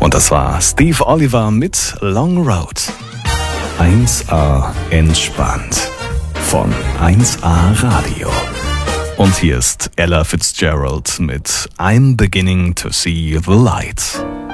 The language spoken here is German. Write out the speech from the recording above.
Und das war Steve Oliver mit Long Road. 1A entspannt von 1A Radio. Und hier ist Ella Fitzgerald mit I'm Beginning to See the Light.